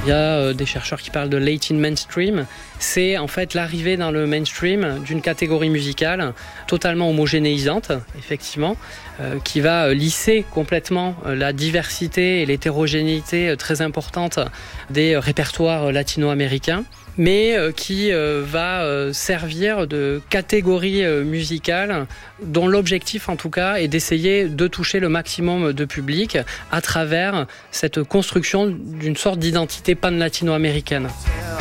Il y a des chercheurs qui parlent de Latin mainstream. C'est en fait l'arrivée dans le mainstream d'une catégorie musicale totalement homogénéisante, effectivement, qui va lisser complètement la diversité et l'hétérogénéité très importante des répertoires latino-américains, mais qui va servir de catégorie musicale dont l'objectif en tout cas est d'essayer de toucher le maximum de public à travers cette construction d'une sorte d'identité pan-latino-américaine.